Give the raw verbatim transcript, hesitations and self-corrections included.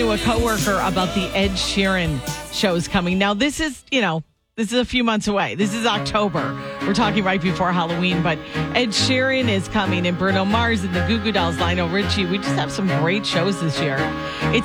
to a coworker about the Ed Sheeran shows coming. Now, this is, you know, this is a few months away. This is October. We're talking right before Halloween, but Ed Sheeran is coming, and Bruno Mars and the Goo Goo Dolls, Lionel Richie. We just have some great shows this year. It's